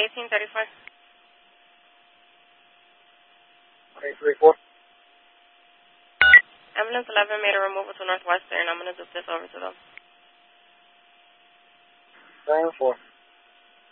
1834. 834. Ambulance 11 made a removal to Northwestern. I'm going to zip this over to them. 9-4.